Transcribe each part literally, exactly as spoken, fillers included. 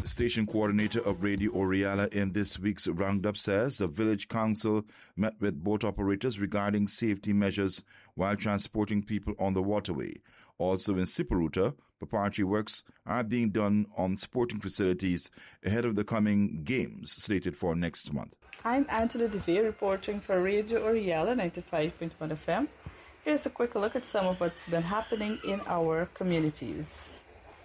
station coordinator of Radio Oriala in this week's roundup says the village council met with boat operators regarding safety measures while transporting people on the waterway. Also in Siparuta, preparatory works are being done on sporting facilities ahead of the coming games slated for next month. I'm Angela DeVere reporting for Radio Oriala ninety-five point one F M. Here's a quick look at some of what's been happening in our communities.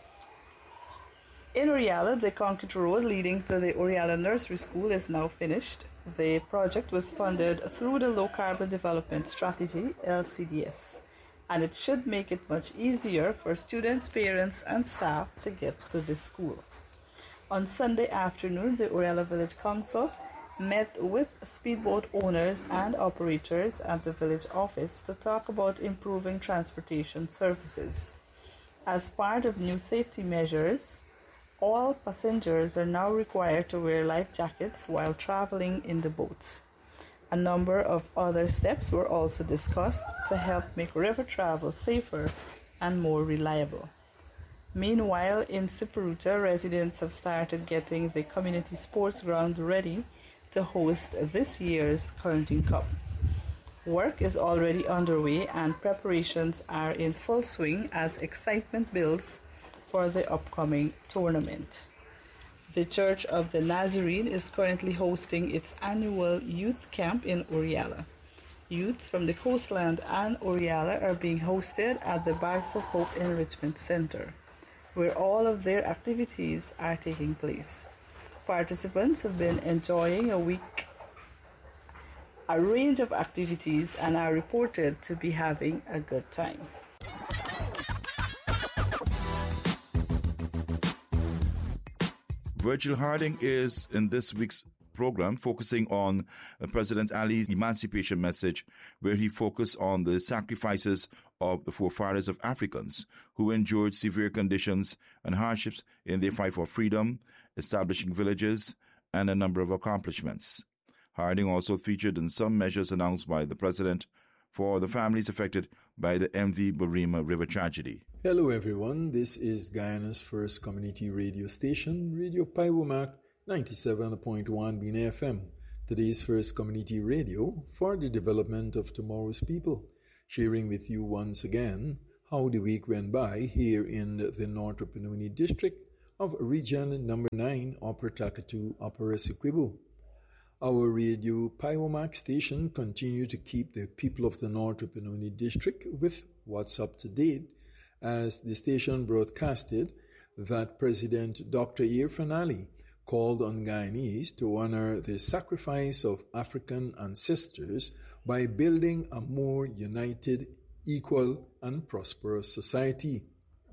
In Oriala, the concrete road leading to the Oriala Nursery School is now finished. The project was funded through the Low Carbon Development Strategy, L C D S, and it should make it much easier for students, parents, and staff to get to the school. On Sunday afternoon, the Oriala Village Council met with speedboat owners and operators at the village office to talk about improving transportation services. As part of new safety measures, all passengers are now required to wear life jackets while traveling in the boats. A number of other steps were also discussed to help make river travel safer and more reliable. Meanwhile, in Siparuta, residents have started getting the community sports ground ready to host this year's Currenting Cup. Work is already underway and preparations are in full swing as excitement builds for the upcoming tournament. The Church of the Nazarene is currently hosting its annual youth camp in Oriala. Youths from the coastland and Oriala are being hosted at the Bags of Hope Enrichment Center, where all of their activities are taking place. Participants have been enjoying a week, a range of activities, and are reported to be having a good time. Virgil Harding is in this week's program focusing on President Ali's emancipation message, where he focused on the sacrifices of the forefathers of Africans who endured severe conditions and hardships in their fight for freedom, establishing villages, and a number of accomplishments. Harding also featured in some measures announced by the president for the families affected by the M V Burima River tragedy. Hello everyone, this is Guyana's first community radio station, Radio Paiwomak ninety-seven point one Bina F M, today's first community radio for the development of tomorrow's people, sharing with you once again how the week went by here in the North Rupununi district of Region Number nine, Upper Takatu, Upper Essequibo. Our Radio Paiwomak station continued to keep the people of the North Rupununi district with what's up to date, as the station broadcasted that President Doctor Irfaan Ali called on Guyanese to honor the sacrifice of African ancestors by building a more united, equal, and prosperous society.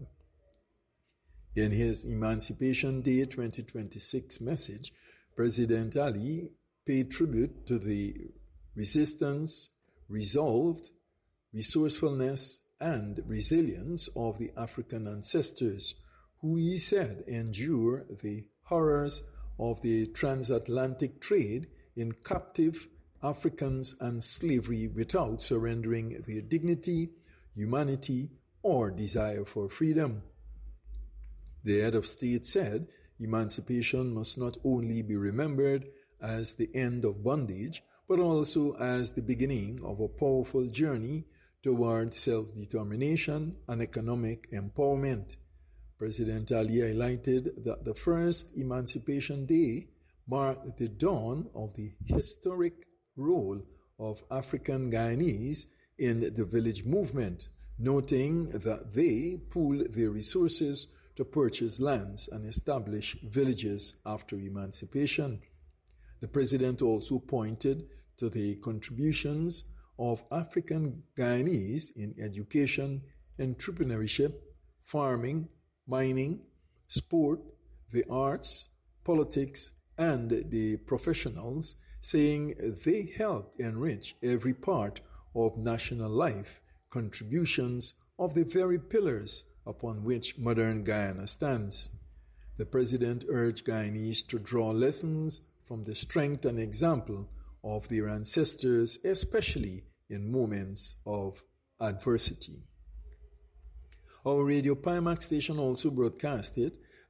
In his Emancipation Day twenty twenty-six message, President Ali paid tribute to the resistance, resolve, resourcefulness, and resilience of the African ancestors, who he said endure the horrors of the transatlantic trade in captive Africans and slavery without surrendering their dignity, humanity, or desire for freedom. The head of state said emancipation must not only be remembered as the end of bondage, but also as the beginning of a powerful journey towards self-determination and economic empowerment. President Ali highlighted that the first Emancipation Day marked the dawn of the historic role of African Guyanese in the village movement, noting that they pool their resources to purchase lands and establish villages after emancipation. The president also pointed to the contributions of African Guyanese in education, entrepreneurship, farming, mining, sport, the arts, politics, and the professionals, saying they help enrich every part of national life, contributions of the very pillars upon which modern Guyana stands. The president urged Guyanese to draw lessons from the strength and example of their ancestors, especially in moments of adversity. Our Radio Paiwomak station also broadcasted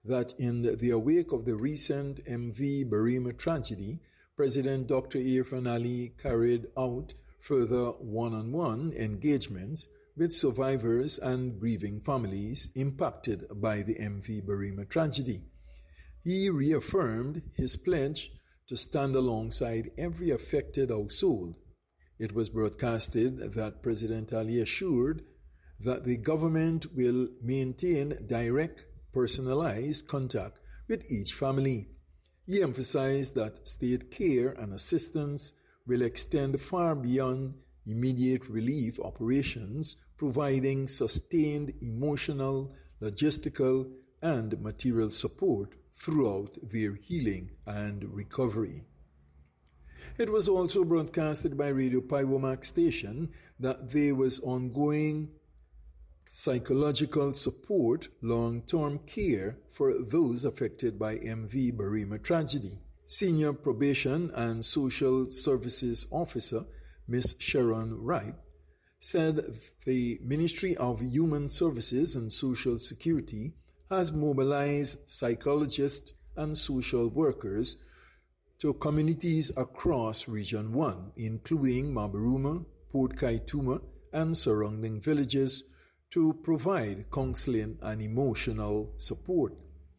that in the wake of the recent M V Barima tragedy, President Doctor Irfaan Ali carried out further one-on-one engagements with survivors and grieving families impacted by the M V Barima tragedy. He reaffirmed his pledge to stand alongside every affected household. It was broadcasted that President Ali assured that the government will maintain direct, personalized contact with each family. He emphasized that state care and assistance will extend far beyond immediate relief operations, providing sustained emotional, logistical, and material support throughout their healing and recovery. It was also broadcasted by Radio Paiwomak station that there was ongoing psychological support, long-term care for those affected by M V Barima tragedy. Senior Probation and Social Services Officer Miz Sharon Wright said the Ministry of Human Services and Social Security has mobilized psychologists and social workers to communities across Region one, including Mabaruma, Port Kaituma, and surrounding villages, to provide counseling and emotional support.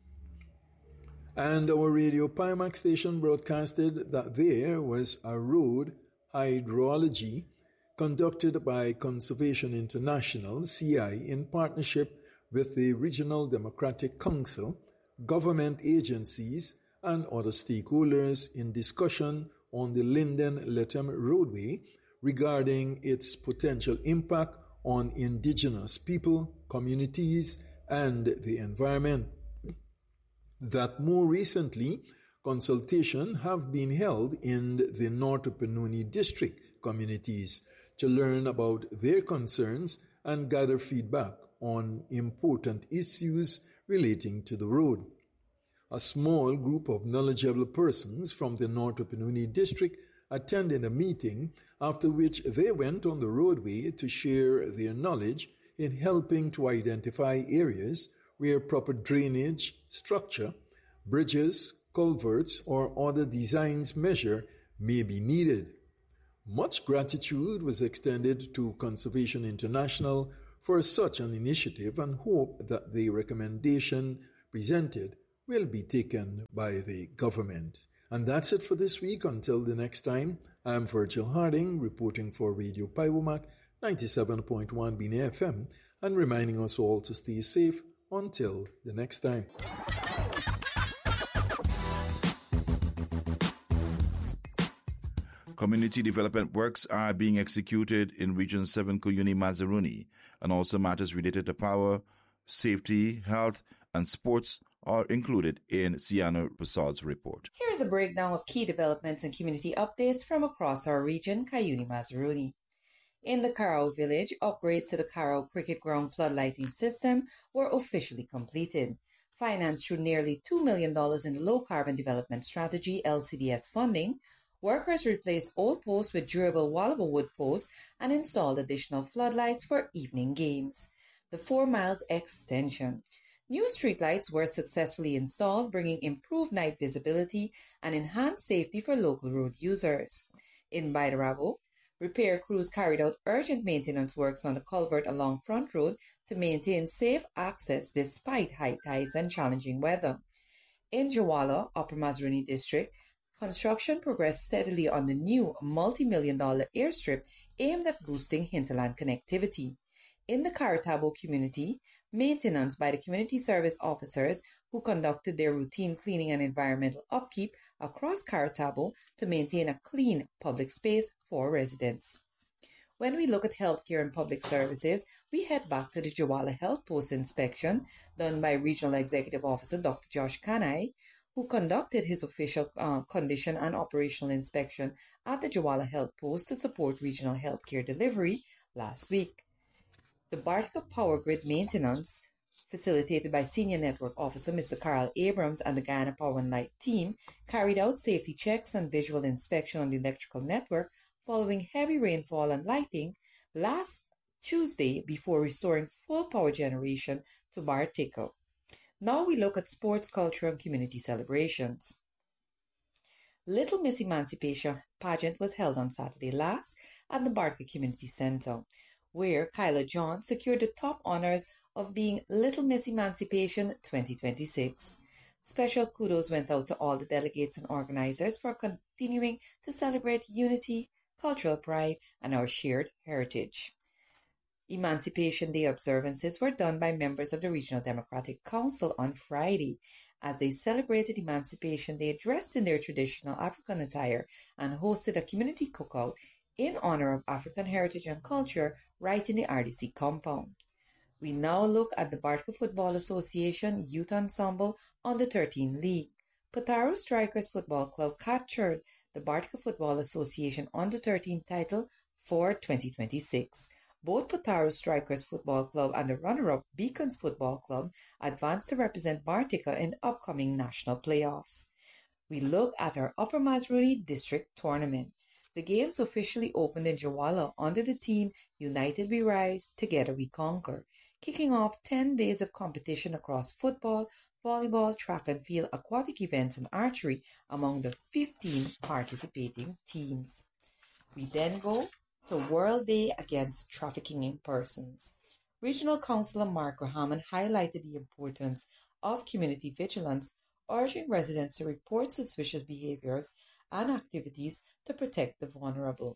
And our Radio Paiwomak station broadcasted that there was a road hydrology conducted by Conservation International, C I, in partnership with the Regional Democratic Council, government agencies, and other stakeholders in discussion on the Linden-Lethem roadway regarding its potential impact on indigenous people, communities, and the environment. That more recently, consultation have been held in the North Opanuni district communities to learn about their concerns and gather feedback on important issues relating to the road. A small group of knowledgeable persons from the North Opanuni district attended a meeting, after which they went on the roadway to share their knowledge in helping to identify areas where proper drainage, structure, bridges, culverts, or other designs measure may be needed. Much gratitude was extended to Conservation International for such an initiative, and hope that the recommendation presented will be taken by the government. And that's it for this week. Until the next time, I'm Virgil Harding, reporting for Radio Paiwomak ninety-seven point one B N F M, and reminding us all to stay safe until the next time. Community development works are being executed in Region seven Cuyuni Mazaruni, and also matters related to power, safety, health, and sports are included in Sienna Prasad's report. Here's a breakdown of key developments and community updates from across our region, Cuyuni Mazaruni. In the Carrow village, upgrades to the Carrow Cricket Ground floodlighting system were officially completed. Financed through nearly two million dollars in the Low Carbon Development Strategy L C D S funding, workers replaced old posts with durable wallable wood posts and installed additional floodlights for evening games. The Four Miles Extension. New streetlights were successfully installed, bringing improved night visibility and enhanced safety for local road users. In Baidarabo, repair crews carried out urgent maintenance works on the culvert along Front Road to maintain safe access despite high tides and challenging weather. In Jawala, Upper Mazaruni District, construction progressed steadily on the new multi-million dollar airstrip aimed at boosting hinterland connectivity. In the Karatabo community, maintenance by the community service officers who conducted their routine cleaning and environmental upkeep across Karatabo to maintain a clean public space for residents. When we look at healthcare and public services, we head back to the Jawala Health Post inspection done by Regional Executive Officer Doctor Josh Kanai, who conducted his official uh, condition and operational inspection at the Jawala Health Post to support regional healthcare delivery last week. The Bartica Power Grid maintenance, facilitated by Senior Network Officer Mister Carl Abrams and the Guyana Power and Light team, carried out safety checks and visual inspection on the electrical network following heavy rainfall and lighting last Tuesday before restoring full power generation to Bartica. Now we look at sports, culture, and community celebrations. Little Miss Emancipation pageant was held on Saturday last at the Barker Community Center, where Kyla John secured the top honors of being Little Miss Emancipation twenty twenty-six. Special kudos went out to all the delegates and organizers for continuing to celebrate unity, cultural pride, and our shared heritage. Emancipation Day observances were done by members of the Regional Democratic Council on Friday, as they celebrated Emancipation Day dressed in their traditional African attire and hosted a community cookout in honor of African heritage and culture right in the R D C compound. We now look at the Bartka Football Association Youth Ensemble Under thirteen League. Pataru Strikers Football Club captured the Bartka Football Association Under thirteen title for twenty twenty-six. Both Pataru Strikers Football Club and the runner-up Beacons Football Club advanced to represent Bartika in the upcoming national playoffs. We look at our Upper Mazruni District Tournament. The games officially opened in Jawala under the theme United We Rise, Together We Conquer, kicking off ten days of competition across football, volleyball, track and field, aquatic events and archery among the fifteen participating teams. We then go to World Day Against Trafficking in Persons. Regional Councillor Mark Rahman highlighted the importance of community vigilance, urging residents to report suspicious behaviors and activities to protect the vulnerable.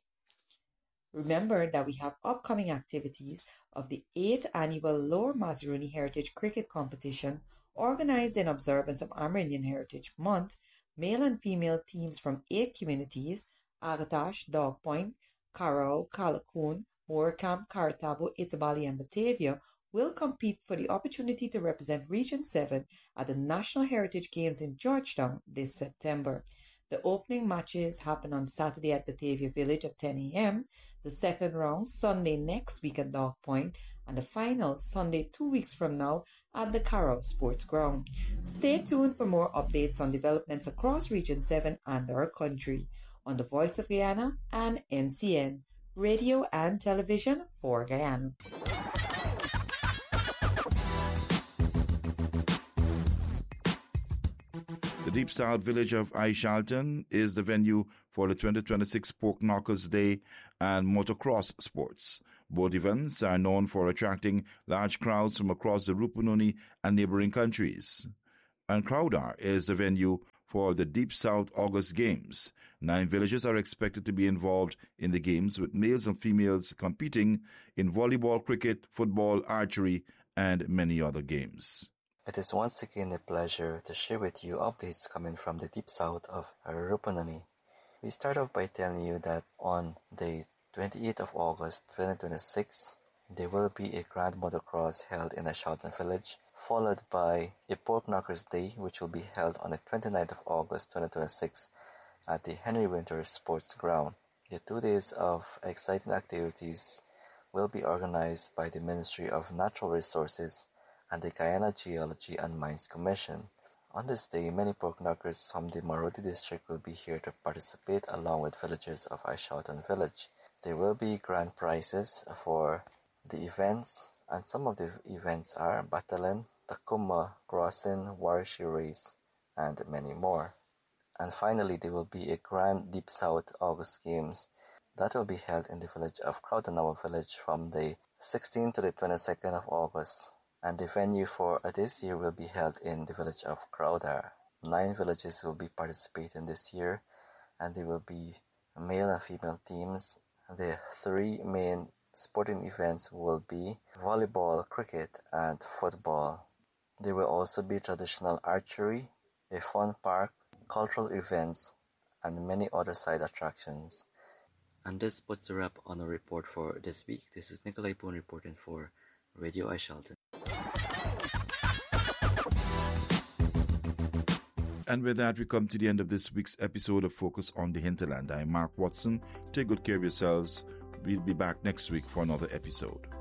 Remember that we have upcoming activities of the eighth Annual Lower Mazruni Heritage Cricket Competition organized in observance of Amerindian Heritage Month. Male and female teams from eight communities, Agatash, Dog Point, Carrow, Calacune, Moorcamp, Cartabo, Itabali and Batavia will compete for the opportunity to represent Region seven at the National Heritage Games in Georgetown this September. The opening matches happen on Saturday at Batavia Village at ten a.m., the second round Sunday next week at Dog Point, and the final Sunday two weeks from now at the Carrow Sports Ground. Stay tuned for more updates on developments across Region seven and our country on the Voice of Guyana and N C N, radio and television for Guyana. The Deep South village of Aishalton is the venue for the twenty twenty-six Pork Knockers Day and motocross sports. Both events are known for attracting large crowds from across the Rupununi and neighboring countries. And Crowdar is the venue for the Deep South August Games. Nine villages are expected to be involved in the games, with males and females competing in volleyball, cricket, football, archery, and many other games. It is once again a pleasure to share with you updates coming from the Deep South of Rupununi. We start off by telling you that on the twenty-eighth of August twenty twenty-six, there will be a grand motocross held in Aishalton village, followed by a Pork Knockers Day, which will be held on the twenty-ninth of August twenty twenty-six at the Henry Winters Sports Ground. The two days of exciting activities will be organized by the Ministry of Natural Resources and the Guyana Geology and Mines Commission. On this day, many pork knockers from the Marodi district will be here to participate along with villagers of Aishalton village. There will be grand prizes for the events, and some of the events are Batalon, Takuma, Crossing, Warishi Race, and many more. And finally, there will be a grand Deep South August Games that will be held in the village of Crowdanawa village from the sixteenth to the twenty-second of August. And the venue for this year will be held in the village of Crowdar. Nine villages will be participating this year, and there will be male and female teams. The three main sporting events will be volleyball, cricket, and football. There will also be traditional archery, a fun park, cultural events, and many other side attractions. And this puts a wrap on our report for this week. This is Nikolai Poon reporting for Radio Aishalton. And with that, we come to the end of this week's episode of Focus on the Hinterland. I'm Mark Watson. Take good care of yourselves. We'll be back next week for another episode.